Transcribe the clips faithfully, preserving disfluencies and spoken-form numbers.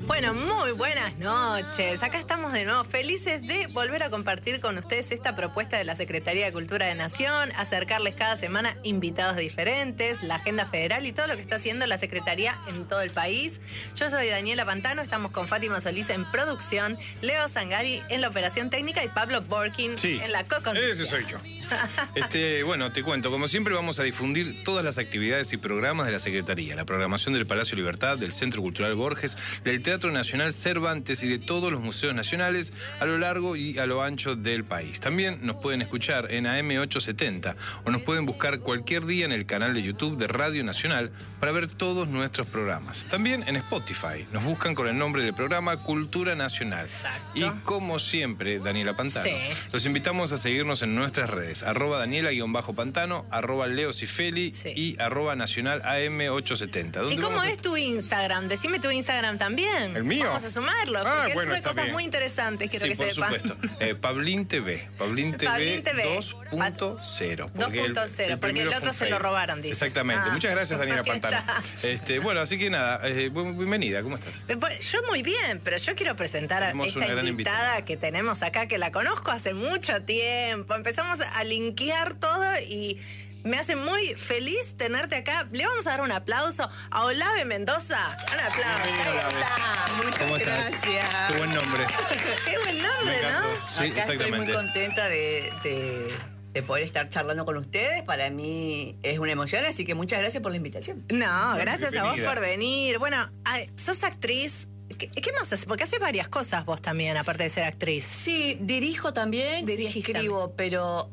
Bueno, muy buenas noches. Acá estamos de nuevo felices de volver a compartir con ustedes esta propuesta de la Secretaría de Cultura de Nación, acercarles cada semana invitados diferentes, la agenda federal y todo lo que está haciendo la Secretaría en todo el país. Yo soy Daniela Pantano, estamos con Fátima Solís en producción, Leo Zangari en la operación técnica y Pablo Borkin sí, en la co-conducción. Ese soy yo. Este, bueno, te cuento, como siempre vamos a difundir todas las actividades y programas de la Secretaría, la programación del Palacio Libertad, del Centro Cultural Borges, del Teatro Nacional Cervantes y de todos los museos nacionales a lo largo y a lo ancho del país. También nos pueden escuchar en A M ochocientos setenta o nos pueden buscar cualquier día en el canal de YouTube de Radio Nacional para ver todos nuestros programas. También en Spotify nos buscan con el nombre del programa Cultura Nacional. Exacto. Y como siempre, Daniela Pantano, sí. los invitamos a seguirnos en nuestras redes, arroba Daniela-Pantano, arroba Leo Cifeli sí. y arroba Nacional A M ochocientos setenta. ¿Y cómo a... es tu Instagram? Decime tu Instagram también. ¿El mío? Vamos a sumarlo, Ah, porque bueno, sube está cosas bien. muy interesantes, quiero sí, que por sepan. supuesto. Eh, Pablín T V. Pablín T V dos punto cero. dos punto cero, porque el otro se lo robaron, dice. Exactamente. Ah. Muchas gracias, Daniela Pantano. Este, bueno, así que nada, eh, bienvenida, ¿cómo estás? Yo muy bien, pero yo quiero presentar a Tenemos esta una gran invitada, invitada que tenemos acá, que la conozco hace mucho tiempo. Empezamos a linkear todo y me hace muy feliz tenerte acá. Le vamos a dar un aplauso a Olave Mendoza. Un aplauso. Bienvenida, Ahí está. Muchas ¿Cómo estás? gracias. Qué buen nombre. Qué buen nombre, Me encantó. ¿no? Sí, Acá estoy exactamente. muy contenta de, de, de poder estar charlando con ustedes. Para mí es una emoción, así que muchas gracias por la invitación. No, gracias a vos bienvenida. por venir. Bueno, ay, sos actriz. ¿Qué, qué más haces? Porque haces varias cosas vos también, aparte de ser actriz. Sí, dirijo también Dirigís y escribo, pero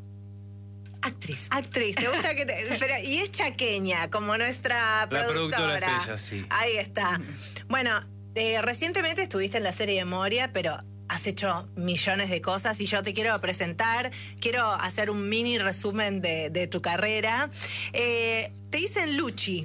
actriz. Actriz, ¿te gusta que te...? Pero, y es chaqueña, como nuestra La productora. productora estrella, sí. Ahí está. Bueno, eh, recientemente estuviste en la serie de Moria, pero has hecho millones de cosas y yo te quiero presentar, quiero hacer un mini resumen de, de tu carrera. Eh, te dicen Luchi.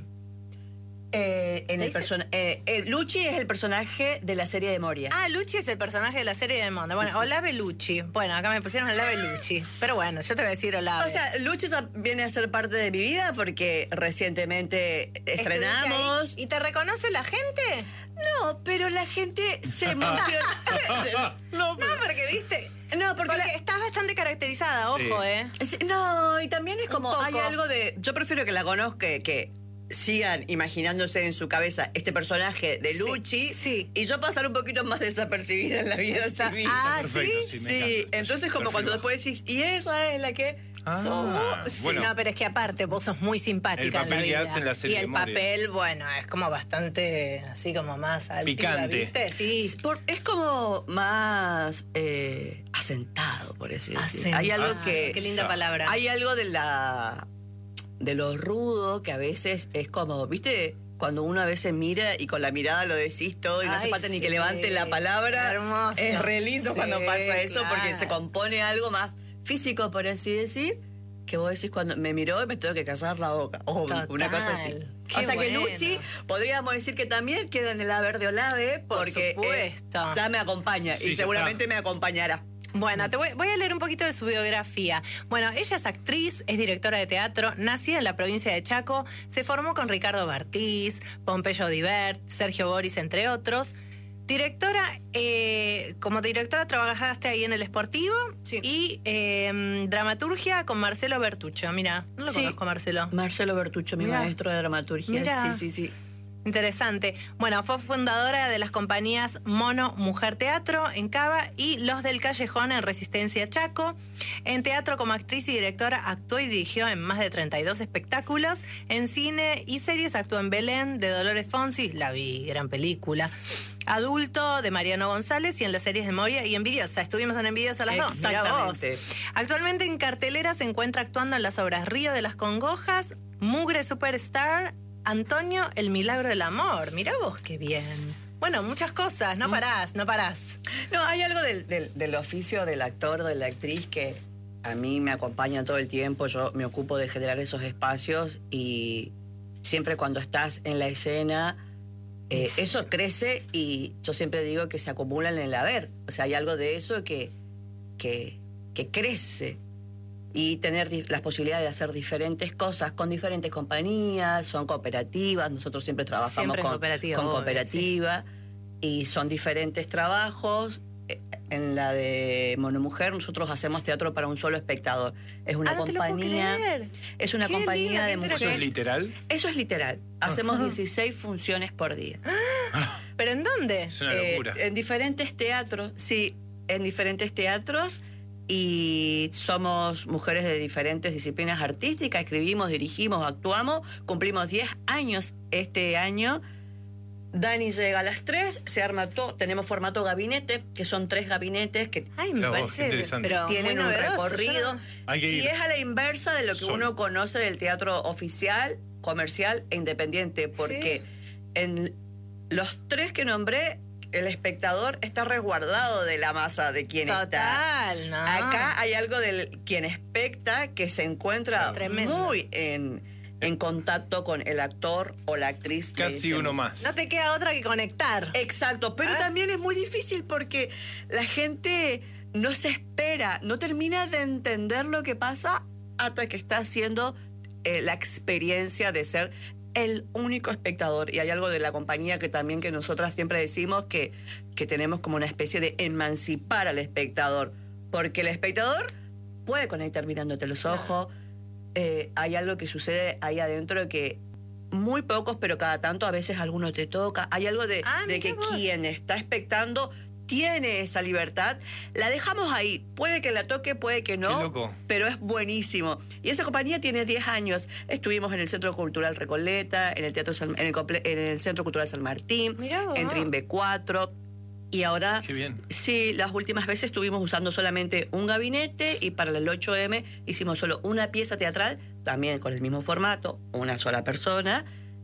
Eh, en ¿Te el dice? persona- eh, eh, Luchi es el personaje de la serie de Moria. Ah, Luchi es el personaje de la serie de Mondo. Bueno, Olave Luchi. Bueno, acá me pusieron Olave Luchi. Pero bueno, yo te voy a decir Olave. O sea, Luchi ya viene a ser parte de mi vida porque recientemente estrenamos. ¿Estuviste ahí? ¿Y te reconoce la gente? No, pero la gente se emociona. No, No, porque viste... No, porque, Porque la- estás bastante caracterizada, Sí. ojo, ¿eh? Sí, no, y también es Un como, poco. hay algo de... Yo prefiero que la conozca, que, que sigan imaginándose en su cabeza este personaje de Sí, Luchi, sí. y yo pasar un poquito más desapercibida en la vida civil. Ah, perfecto, ¿sí? sí, me Sí, encanta. entonces Sí, como cuando perfil después decís, y esa es la que Ah, somos. Sí. bueno. No, pero es que aparte vos sos muy simpática El papel en la que vida. hace en la serie y el de Moria. papel, bueno, es como bastante, así como más altiva, Picante. ¿viste? Sí. Es por- es como más eh, asentado, por así decir. Asentado. Hay algo Ah, que... Qué linda palabra. Hay algo de la de lo rudo que a veces es como, ¿viste? Cuando uno a veces mira y con la mirada lo decís todo y no hace Ay, falta ni sí. que levante la palabra. Hermoso. Es re lindo Sí, cuando pasa eso porque claro. se compone algo más físico, por así decir, que vos decís cuando me miró y me tengo que callar la boca. O Total. una cosa así. Qué o sea que bueno. Luchi, podríamos decir que también queda en el haber de Olave Por porque eh, supuesto. ya me acompaña Sí, y ya seguramente está. me acompañará. Bueno, te voy, voy a leer un poquito de su biografía. Bueno, ella es actriz, es directora de teatro, nacida en la provincia de Chaco, se formó con Ricardo Bartiz, Pompeyo Divert, Sergio Boris, entre otros. Directora, eh, como directora trabajaste ahí en El Sportivo Sí. y eh, dramaturgia con Marcelo Bertuccio. Mira, no lo Sí. conozco, Marcelo. Marcelo Bertuccio, mi Mirá. maestro de dramaturgia. Mirá. Sí, sí, sí. Interesante. Bueno, fue fundadora de las compañías Mono Mujer Teatro en Cava y Los del Callejón en Resistencia Chaco. En teatro como actriz y directora actuó y dirigió en más de treinta y dos espectáculos. En cine y series actuó en Belén de Dolores Fonsi, la vi, gran película. Adulto de Mariano González y en las series de Moria y Envidiosa. Estuvimos en Envidiosa las dos, mirá vos. Exactamente. Actualmente en cartelera se encuentra actuando en las obras Río de las Congojas, Mugre Superstar, Antonio, El Milagro del Amor. Mirá vos qué bien. Bueno, muchas cosas, no parás, no parás. No, hay algo del, del, del oficio del actor o de la actriz que a mí me acompaña todo el tiempo. Yo me ocupo de generar esos espacios y siempre cuando estás en la escena, eh, Sí. eso crece y yo siempre digo que se acumulan en el haber. O sea, hay algo de eso que, que, que crece. Y tener di- las posibilidades de hacer diferentes cosas con diferentes compañías, son cooperativas, nosotros siempre trabajamos Siempre en con cooperativa, con obvio, cooperativa. y son diferentes trabajos. En la de Monomujer nosotros hacemos teatro para un solo espectador. Es una Ah, no te lo puedo compañía, creer. es una Qué compañía lindo, de qué mujeres. ¿Eso es literal? Eso es literal. Hacemos dieciséis funciones por día. ¿Pero en dónde? Es una Eh, locura. en diferentes teatros, sí, en diferentes teatros, y somos mujeres de diferentes disciplinas artísticas, escribimos, dirigimos, actuamos, cumplimos diez años este año. Dani llega a las tres, se arma todo, tenemos formato gabinete, que son tres gabinetes que Ay, me Mirá vos, qué parece. interesante. Pero tienen muy un novedoso, recorrido. yo no- Hay que ir. Y es a la inversa de lo que Solo. uno conoce del teatro oficial, comercial e independiente, porque en los tres que nombré, el espectador está resguardado de la masa de quien está. Total, no. Acá hay algo del quien especta que se encuentra Tremendo. muy en, en contacto con el actor o la actriz. de Casi ese uno más. No te queda otra que conectar. Exacto, pero Ah. también es muy difícil porque la gente no se espera, no termina de entender lo que pasa hasta que está haciendo eh, la experiencia de ser el único espectador. Y hay algo de la compañía que también que nosotras siempre decimos que, que tenemos como una especie de emancipar al espectador, porque el espectador puede conectar mirándote los ojos. Eh, hay algo que sucede ahí adentro que muy pocos, pero cada tanto a veces alguno te toca. Hay algo de, Ah, de mirá que vos. quien está expectando tiene esa libertad. La dejamos ahí. Puede que la toque, puede que no. Qué loco. Pero es buenísimo. Y esa compañía tiene diez años. Estuvimos en el Centro Cultural Recoleta, en el, Teatro San- en el, comple- en el Centro Cultural San Martín, Mirá vos. en Trimbe cuatro. Y ahora, Qué bien. sí, las últimas veces estuvimos usando solamente un gabinete y para el ocho eme hicimos solo una pieza teatral, también con el mismo formato, una sola persona,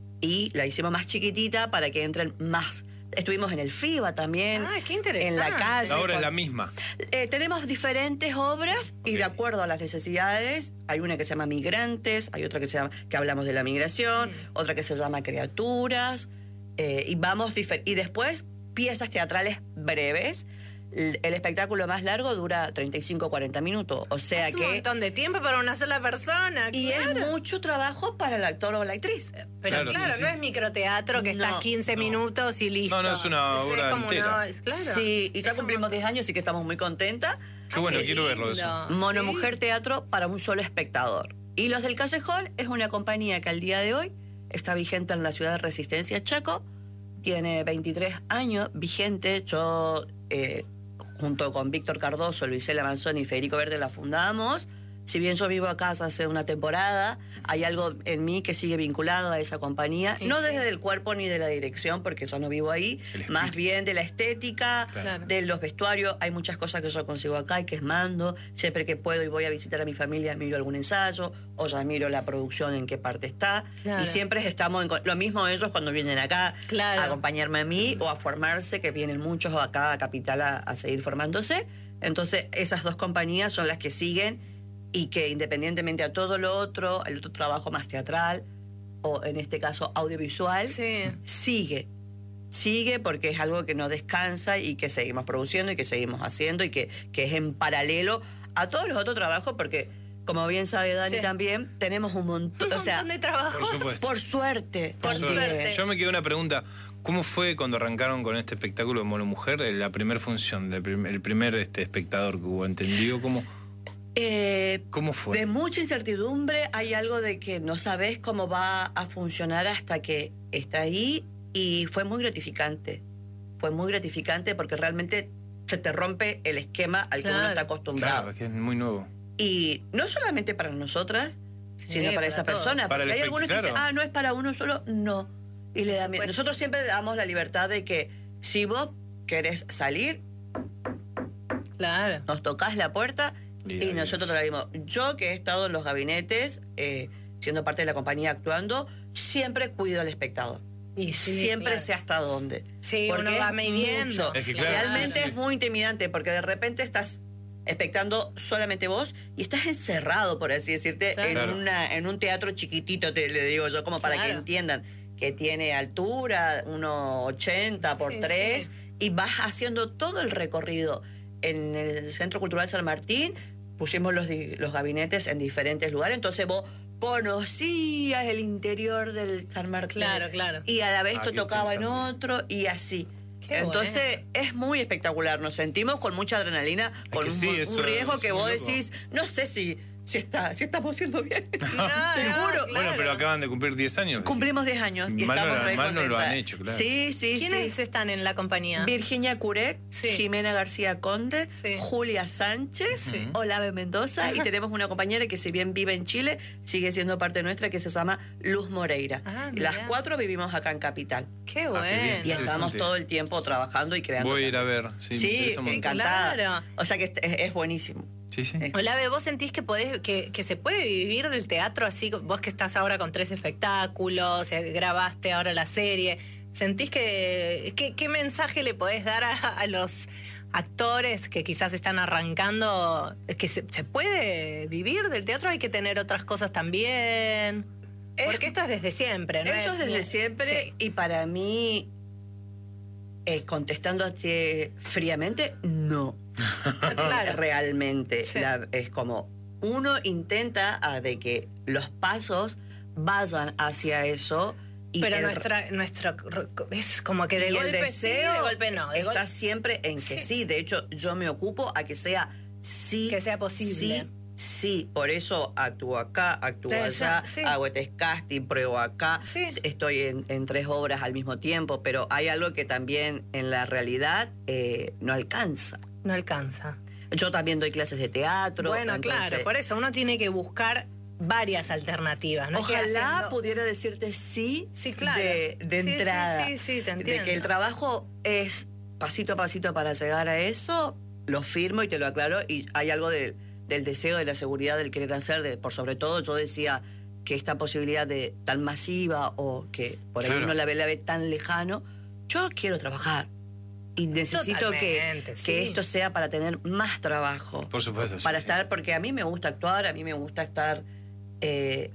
y la hicimos más chiquitita para que entren más. Estuvimos en el FIBA también, Ah, qué interesante. en la calle. La obra es con- la misma. eh, tenemos diferentes obras y Ok. de acuerdo a las necesidades, hay una que se llama Migrantes, hay otra que se llama que hablamos de la migración, Mm. otra que se llama Criaturas, eh, y vamos difer- y después piezas teatrales breves. L- El espectáculo más largo dura treinta y cinco a cuarenta minutos, o sea es un que montón de tiempo para una sola persona. y claro. es mucho trabajo para el actor o la actriz. Pero Claro, claro, sí, no sí. es microteatro que No, estás quince no. minutos y listo. No, no, es una Eso obra como entera. una- claro. Sí, y ya Es un cumplimos diez años, así que estamos muy contentas. Qué bueno, qué quiero verlo eso. lindo. Mono Sí. Mujer Teatro para un solo espectador. Y Los del Callejón es una compañía que al día de hoy está vigente en la ciudad de Resistencia, Chaco. Tiene veintitrés años vigente. Yo, eh, junto con Víctor Cardoso, Luisela Manzoni y Federico Verde, la fundamos. Si bien yo vivo acá hace una temporada, hay algo en mí que sigue vinculado a esa compañía. Sí, no sí. desde el cuerpo ni de la dirección, porque yo no vivo ahí. El Más espíritu. bien de la estética, Claro. de los vestuarios. Hay muchas cosas que yo consigo acá y que es mando. Siempre que puedo y voy a visitar a mi familia, miro algún ensayo o ya miro la producción en qué parte está. Claro. Y siempre estamos en... co- Lo mismo ellos cuando vienen acá Claro. a acompañarme a mí o a formarse, que vienen muchos acá a Capital a, a seguir formándose. Entonces, esas dos compañías son las que siguen y que independientemente a todo lo otro, el otro trabajo más teatral o en este caso audiovisual, Sí. sigue. Sigue porque es algo que no descansa y que seguimos produciendo y que seguimos haciendo y que, que es en paralelo a todos los otros trabajos porque, como bien sabe Dani Sí. también, tenemos un montón, Un o sea, montón de trabajo. Por supuesto. por suerte. Por también. suerte. Yo me quedé una pregunta. ¿Cómo fue cuando arrancaron con este espectáculo de Mono Mujer? eh, La primera función, el primer, el primer este, espectador que hubo entendido. ¿Cómo, Eh, cómo fue? De mucha incertidumbre, hay algo de que no sabes cómo va a funcionar hasta que está ahí y fue muy gratificante. Fue muy gratificante porque realmente se te rompe el esquema al que uno Claro. está acostumbrado. Claro, es que es muy nuevo. Y no solamente para nosotras, Sí, sino para, para esa todos. persona. Para el Porque hay algunos que dicen, espectador. ah, no es para uno solo, no. Y le da miedo. supuesto. Nosotros siempre damos la libertad de que si vos querés salir, Claro. nos tocas la puerta Y y adiós. nosotros te la dimos. Yo que he estado en los gabinetes, eh, siendo parte de la compañía actuando, siempre cuido al espectador. Y sí, siempre claro. sé hasta dónde. Sí, Porque uno va es midiendo. mucho. Es que claro, Realmente sí, sí. es muy intimidante porque de repente estás expectando solamente vos y estás encerrado, por así decirte, Claro. en, Claro. una, en un teatro chiquitito, te le digo yo, como para que Claro. entiendan que tiene altura, uno ochenta por Sí, tres sí. y vas haciendo todo el recorrido. En el Centro Cultural San Martín pusimos los, di- los gabinetes en diferentes lugares, entonces vos conocías el interior del San Martín. Claro, claro. Y a la vez Ah, te qué tocaba en interesante. otro y así. Qué Qué Entonces bueno. es muy espectacular, nos sentimos con mucha adrenalina, con que un, sí, un eso riesgo es que muy vos loco. decís, no sé si, si, está, si estamos haciendo bien. No, Te no, juro. Bueno, claro. pero acaban de cumplir diez años. Cumplimos diez años y Mal no estamos la- re mal no lo contentas. han hecho, claro. Sí, sí, ¿Quiénes sí. están en la compañía? Virginia Curet, Sí. Jimena García Conde, Sí. Julia Sánchez, Sí. Olave Mendoza y tenemos una compañera que si bien vive en Chile, sigue siendo parte nuestra que se llama Luz Moreira. Ah, Y las mirá. cuatro vivimos acá en Capital. Qué Ah, qué bien. bueno. Y Interesante. estamos todo el tiempo trabajando y creando. Voy a ir a también. ver. Sí, me Sí, interesa un sí, montón. encantada. Claro. O sea que es, es buenísimo. Sí, sí. Olave, ¿vos sentís que podés, que, que se puede vivir del teatro así? Vos que estás ahora con tres espectáculos, eh, grabaste ahora la serie, ¿sentís que, que- qué mensaje le podés dar a, a los actores que quizás están arrancando? ¿Que se, se puede vivir del teatro? ¿Hay que tener otras cosas también? Es- Porque esto es desde siempre, ¿no? Eso es desde ni- siempre Sí. y para mí, eh, contestándote fríamente, no. Claro. Realmente. Sí. La- es como uno intenta a de que los pasos vayan hacia eso. Y Pero el- nuestra, nuestro es como que de y el golpe deseo sí, de golpe no. De está golpe- siempre en que Sí. sí. De hecho, yo me ocupo a que sea sí. Que sea posible. Sí, sí. Por eso actúo acá, actúo Sí, allá, ya, sí. hago este casting, pruebo acá. Sí. Estoy en, en tres obras al mismo tiempo, pero hay algo que también en la realidad eh, no alcanza. No alcanza. Yo también doy clases de teatro. Bueno, entonces, claro, por eso uno tiene que buscar varias alternativas. No es que Ojalá haciendo- pudiera decirte sí, Sí, claro. de, de Sí, sí, entrada. sí, sí, te de entiendo. que el trabajo es pasito a pasito para llegar a eso, lo firmo y te lo aclaro. Y hay algo de- del deseo, de la seguridad, del querer hacer. De, por sobre todo, yo decía que esta posibilidad de tan masiva o que por ahí Claro. uno la ve, la ve tan lejano, yo quiero trabajar. Y necesito que, Totalmente, sí. que esto sea para tener más trabajo. Por supuesto. sí, Para sí. estar, porque a mí me gusta actuar, a mí me gusta estar eh,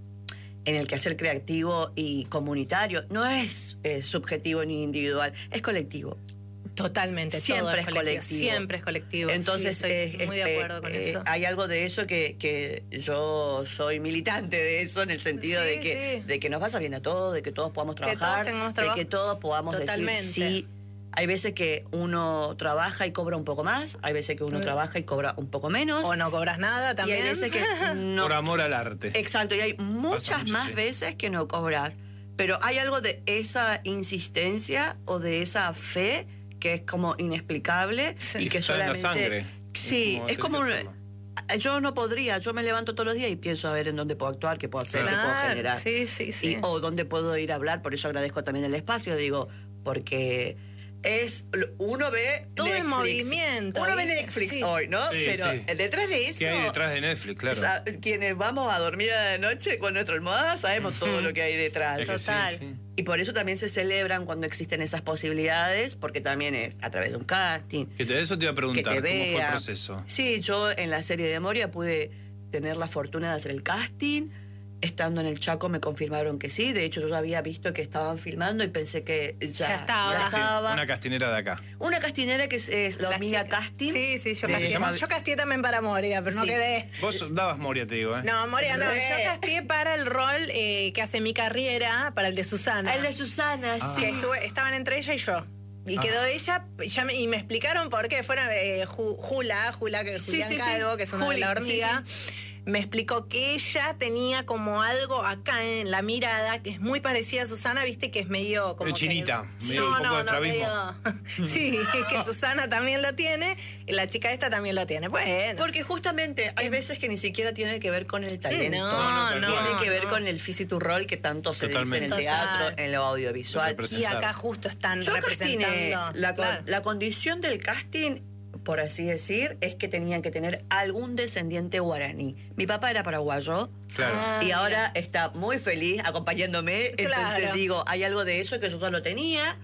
en el quehacer creativo y comunitario. No es eh, subjetivo ni individual, es colectivo. Totalmente, Siempre todo es, es colectivo. colectivo. Siempre es colectivo. Entonces, Sí, estoy eh, muy eh, de acuerdo con eh, eso. hay algo de eso que, que yo soy militante de eso, en el sentido Sí, de, que, sí. de que nos vaya bien a todos, de que todos podamos Que todos trabajar, tengamos de trabajo. que todos podamos Totalmente. decir sí. Hay veces que uno trabaja y cobra un poco más, hay veces que uno Mm. trabaja y cobra un poco menos. O no cobras nada Y también. hay veces que no. Por amor al arte. Exacto, y hay muchas mucho, más sí. veces que no cobras. Pero hay algo de esa insistencia o de esa fe que es como inexplicable Sí. y Y que está en la solamente. sangre. Sí, es como. tenés que un- hacerlo. Yo no podría, yo me levanto todos los días y pienso a ver en dónde puedo actuar, qué puedo hacer, qué puedo Claro, generar. sí, sí, sí. Y- o dónde puedo ir a hablar, por eso agradezco también el espacio, digo, porque es uno ve Todo en Netflix. movimiento, Uno ve ¿viste? Netflix Sí. hoy, ¿no? Sí, Pero sí. detrás de eso ¿Qué hay detrás de Netflix? Claro. o sea, quienes vamos a dormir a la noche con nuestra almohada sabemos todo lo que hay detrás. Es que sí, Total. sí. Y por eso también se celebran cuando existen esas posibilidades, porque también es a través de un casting. Que te, eso te iba a Que preguntar, te ¿cómo fue el vea. proceso? Sí, yo en la serie de Moria pude tener la fortuna de hacer el casting. Estando en el Chaco me confirmaron que sí. De hecho, yo ya había visto que estaban filmando y pensé que ya, Ya estaba. ya Una, estaba. una castinera de acá. Una castinera que es, es la Las Hormiga chicas- Casting. Sí, sí, yo de- castié. llama? Yo castié también para Moria, pero no Sí. quedé. Vos dabas Moria, te digo, ¿eh? No, Moria, no. Re. Yo castié para el rol eh, que hace mi carrera, para el de Susana. El de Susana, Ah. sí. Que estuve, estaban entre ella y yo. Y Ah. quedó ella, ya me- y me explicaron por qué. Fueron eh, Ju- Jula, Jula, que es Sí, Julián sí, sí. Calvo, que es una Juli, de la hormiga. sí, Me explicó que ella tenía como algo acá en la mirada que es muy parecida a Susana, viste que es medio como. Eh, chinita, que- medio no, un poco no, de no, estrabismo. medio- Sí, que Susana también lo tiene y la chica esta también lo tiene. Bueno. Porque justamente hay veces que ni siquiera tiene que ver con el talento. No, no, no. Tiene que ver no. con el físico rol que tanto se dice en el Totalmente. teatro, Total. en lo audiovisual. Lo repre- Y acá justo están Yo castiné, representando. la, con- claro. la condición del casting, por así decir, es que tenían que tener algún descendiente guaraní. Mi papá era paraguayo Claro. Ah, y mira. ahora está muy feliz acompañándome. Entonces Claro. digo, hay algo de eso que yo ya lo tenía.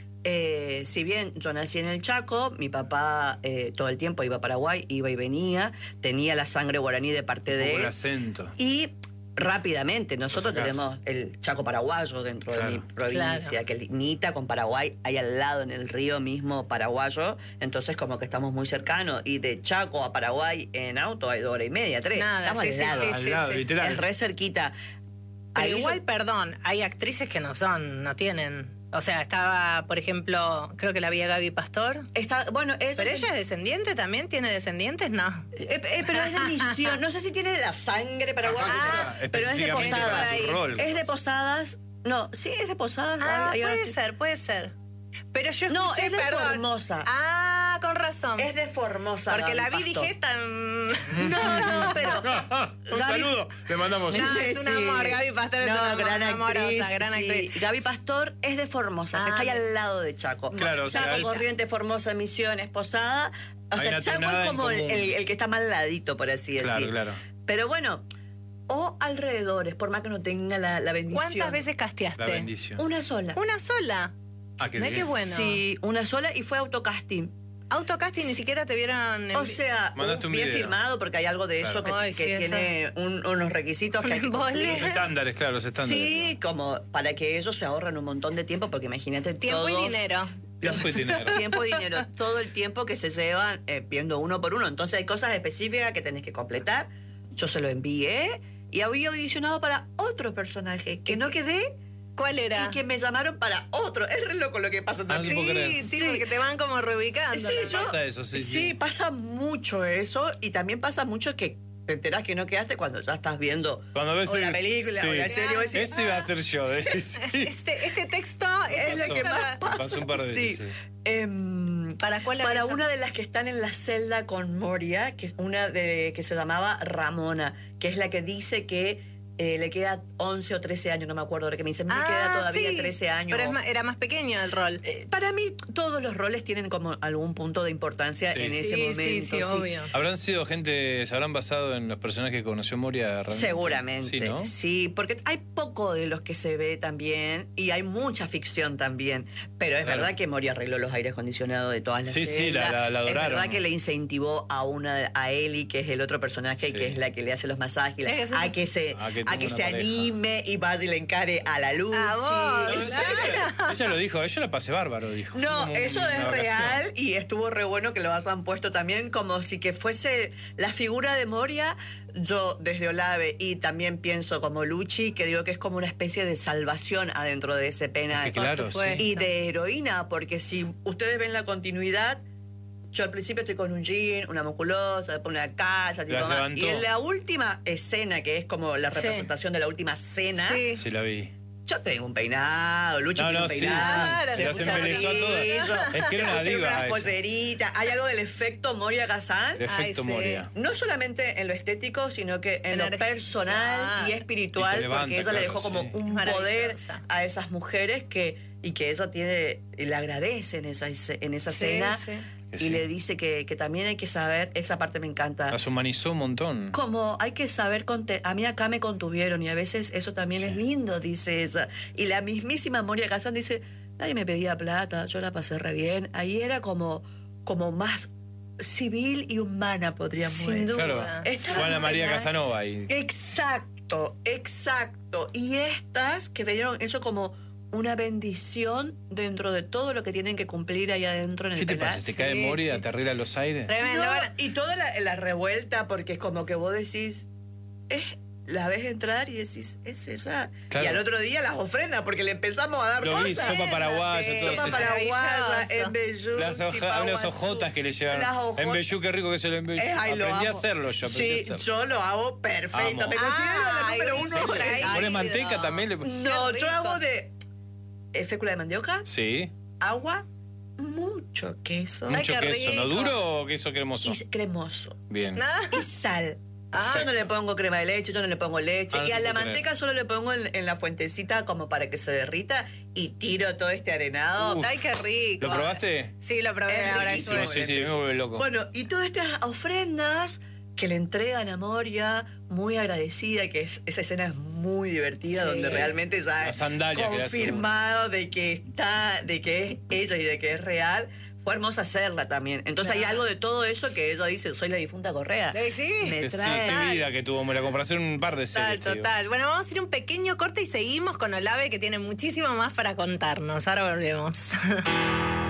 Eh, si bien yo nací en el Chaco, mi papá eh, todo el tiempo iba a Paraguay, iba y venía, tenía la sangre guaraní de parte Un de poco el él. acento. Y rápidamente, nosotros Lo sacás. tenemos el Chaco paraguayo dentro Claro. de mi provincia, Claro. que limita con Paraguay, hay al lado en el río mismo paraguayo, entonces como que estamos muy cercanos. Y de Chaco a Paraguay en auto hay dos horas y media, tres. Nada, estamos sí, al sí, lado. sí, Al sí, lado, sí. literal. Es re cerquita. Pero Ahí igual, yo- perdón, hay actrices que no son, no tienen O sea, estaba, por ejemplo, creo que la vi a Gaby Pastor. Está, bueno, es, ¿Pero ella es descendiente también? ¿Tiene descendientes? No. Eh, eh, pero es de misión. No sé si tiene la sangre paraguaya, Ah, pero, pero es de específicamente Posadas. para tu rol. Es de Posadas. No, sí, es de Posadas. Ah, Hay- hay puede otra- ser, puede ser. Pero yo No, escuché, es de perdón. Formosa. Ah, con razón. Es de Formosa. Porque la Gaby vi y Pastor. dije tan... No, no, pero. Un Gaby- saludo, le mandamos. No, es un amor, Gaby Pastor es no, una gran amorosa, actriz, gran sí. actriz. Gaby Pastor es de Formosa, Ah, que está ahí bien. al lado de Chaco. Claro, o sea, Chaco, es- Corrientes, Formosa, Misiones, Posada. O Hay sea, una Chaco tonada es en como el, común. el- el que está mal ladito, por así decir. Claro, claro. Pero bueno, o alrededores, por más que no tenga la, la bendición. ¿Cuántas veces casteaste? La bendición. Una sola. Una sola. Ah, qué Mirá bien. qué bueno. Sí, una sola y fue autocasting. Autocasting ni siquiera te vieron en O vi- sea, Mandaste un bien video. filmado porque hay algo de Claro. eso que, Ay, que sí, eso. tiene un- unos requisitos que hay que Un embole. cumplir. Los estándares, claro, los estándares. Sí, como para que ellos se ahorren un montón de tiempo, porque imagínate tiempo y todos- dinero. Tiempo y dinero. Tiempo y dinero, todo el tiempo que se llevan eh, viendo uno por uno. Entonces hay cosas específicas que tenés que completar. Yo se lo envié y había audicionado para otro personaje que no quedé ¿Cuál era? y que me llamaron para otro. Es re loco lo que pasa Ah, también. no puedo creer. Sí, sí, Sí. porque te van como reubicando. Sí, ¿no? yo- Pasa eso, sí, sí. pasa mucho eso y también pasa mucho que te enterás que no quedaste cuando ya estás viendo Cuando ves o la el- película o la sí. serie. vos decís, Ese iba a ser yo, ese sí. Este, este texto este es lo Pasó. que texto más pasa. Pasó un par de veces, Sí. sí. Em, ¿Para cuál para habías- una de las que están en la celda con Moria, que es una de que se llamaba Ramona, que es la que dice que eh, le queda once o trece años, no me acuerdo, que me dice, me Ah, queda todavía sí, trece años. Pero es más- era más pequeño el rol. Eh, para mí todos los roles tienen como algún punto de importancia Sí. en ese sí, momento. sí, sí, obvio. ¿Habrán sido gente, se habrán basado en los personajes que conoció Moria realmente? Seguramente, Sí, ¿no? sí, porque hay poco de los que se ve también y hay mucha ficción también, pero es Claro. verdad que Moria arregló los aires acondicionados de todas las Sí, sí, celdas. la- la- la Es adoraron. verdad que le incentivó a una a Eli, que es el otro personaje, Sí. que es la que le hace los masajes, Es que sí. a que se A que a tenga que una se pareja. anime y vaya y le encare a la luz. A vos, No, ella, ella lo dijo, yo la pasé bárbaro, dijo. Fue No, como eso una es vacación. real y estuvo re bueno que lo hayan puesto también como si que fuese la figura de Moria. Yo desde Olave y también pienso como Luchi, que digo que es como una especie de salvación adentro de ese penal. Es que claro, Por supuesto. Y de heroína, porque si ustedes ven la continuidad, yo al principio estoy con un jean, una musculosa, después una casa, tipo, Las más. levantó. Y en la última escena, que es como la Sí. representación de la última cena, Sí. Sí, la vi. yo tengo un peinado, Luchi No, tiene no, un sí, peinado. sí. se Las puso embelezó a todas. amarillo, Es que era se una pusieron diva unas esa. polleritas. Hay algo del efecto Moria Kazan. El efecto Ay, sí. Moria. No solamente en lo estético, sino que en lo Ener- personal Claro. y espiritual, Y te levanta, porque ella le claro, dejó como sí. un Maravillosa. poder a esas mujeres que y que ella tiene y le agradece en esa esce- en esa Sí, cena sí. Que y sí. le dice que, que también hay que saber, esa parte me encanta. Las humanizó un montón. Como hay que saber, conte- a mí acá me contuvieron y a veces eso también Sí. es lindo, dice ella. Y la mismísima Moria Kazan dice, nadie me pedía plata, yo la pasé re bien. Ahí era como, como más civil y humana, podríamos Sin decir. duda. Claro. Esta Juana María mujer- Casanova ahí. Exacto, exacto. Y estas que veieron eso como una bendición dentro de todo lo que tienen que cumplir ahí adentro en el ¿Qué te penal. pasa? ¿Te cae Sí, Moria? sí. ¿Te arregla los aires? Tremendo. No, Bueno, y toda la, la revuelta, porque es como que vos decís, es, la ves entrar y decís, es esa. Claro. Y al otro día las ofrendas, porque le empezamos a dar Lo vi, cosas. sopa paraguaya, Sí, todo Sopa eso. paraguaya, Maravilloso. embellú, Las hoja- chipaguazú. unas ojotas que le llevan. Las hojotas. Embellú, qué rico que se lo embellú. Eh, ay, lo Aprendí a amo. hacerlo yo, aprendí a Sí, hacerlo. yo lo hago perfecto. Amo. Me considero la Ay, número uy, uno. siempre ahí. Ay, ¿Pones manteca no. también? Le... No, Qué yo rico. hago de eh, fécula de mandioca, Sí. agua, mucho queso Ay, Mucho qué queso. ¿No rico. duro o queso cremoso? y cremoso. Bien. nada. Y sal. Ah. Yo no le pongo crema de leche, yo no le pongo leche. Ah, no y a te la puedo manteca solo le pongo en, en la fuentecita como para que se derrita y tiro todo este arenado. Uf. Ay, qué rico. ¿Lo probaste? Sí, lo probé Es ahora. riquísimo. estuve. Sí, sí, sí, me vuelve loco. Bueno, y todas estas ofrendas que le entregan a Moria, muy agradecida, que es, esa escena es muy divertida, Sí. donde Sí. realmente ya La es sandalia que le hace confirmado de que está, de que es ella y de que es real. Fue hermosa hacerla también. Entonces hay Claro. algo de todo eso que ella dice, soy la difunta Correa. Eh, sí. Me Que sí, trae- qué vida que tuvo Moria, como para hacer un par de Total, series. te digo. total. Bueno, vamos a ir a un pequeño corte y seguimos con Olave, que tiene muchísimo más para contarnos. Ahora volvemos.